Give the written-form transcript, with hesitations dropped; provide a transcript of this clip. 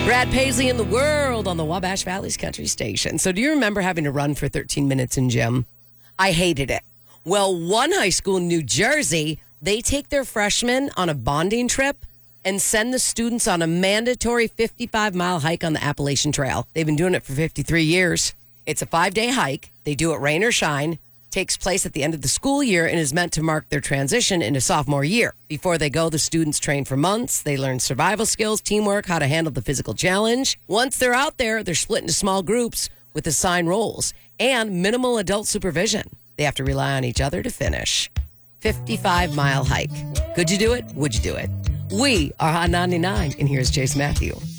Brad Paisley in the world on the Wabash Valley's Country Station. So do you remember having to run for 13 minutes in gym? I hated it. Well, one high school in New Jersey, they take their freshmen on a bonding trip and send the students on a mandatory 55-mile hike on the Appalachian Trail. They've been doing it for 53 years. It's a 5-day hike. They do it rain or shine. Takes place at the end of the school year and is meant to mark their transition into sophomore year. Before they go, the students train for months. They learn survival skills, teamwork, how to handle the physical challenge. Once they're out there, they're split into small groups with assigned roles and minimal adult supervision. They have to rely on each other to finish. 55-mile hike. Could you do it? Would you do it? We are Hot 99, and here's Chase Matthew.